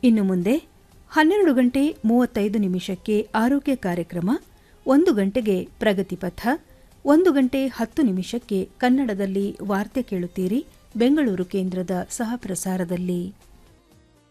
ಇನ್ನು ಮುಂದೆ 12:35 ಆರೋಗ್ಯ ಕಾರ್ಯಕ್ರಮ, 1 ಗಂಟೆಗೆ ಪ್ರಗತಿಪಥ, 1:10 ಕನ್ನಡದಲ್ಲಿ ವಾರ್ತೆ ಕೇಳುತ್ತೀರಿ ಬೆಂಗಳೂರು ಕೇಂದ್ರದ ಸಹಪ್ರಸಾರದಲ್ಲಿ.